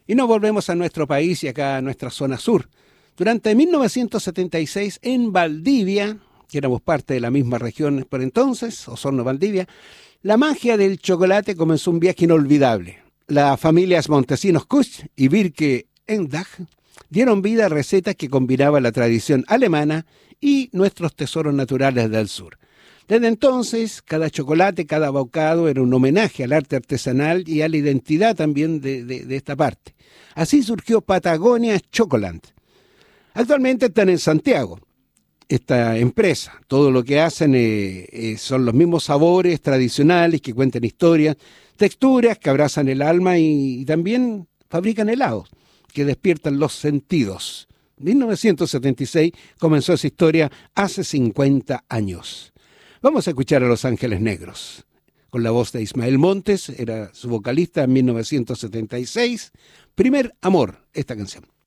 Y nos volvemos a nuestro país y acá a nuestra zona sur. Durante 1976 en Valdivia, que éramos parte de la misma región por entonces, Osorno-Valdivia, la magia del chocolate comenzó un viaje inolvidable. Las familias Montesinos Kusch y Birke Endag dieron vida a recetas que combinaban la tradición alemana y nuestros tesoros naturales del sur. Desde entonces, cada chocolate, cada bocado era un homenaje al arte artesanal y a la identidad también de esta parte. Así surgió Patagonia Chocolate. Actualmente están en Santiago, esta empresa. Todo lo que hacen son los mismos sabores tradicionales que cuentan historias, texturas que abrazan el alma y también fabrican helados que despiertan los sentidos. 1976 comenzó esa historia hace 50 años. Vamos a escuchar a Los Ángeles Negros, con la voz de Ismael Montes, era su vocalista en 1976. Primer amor, esta canción.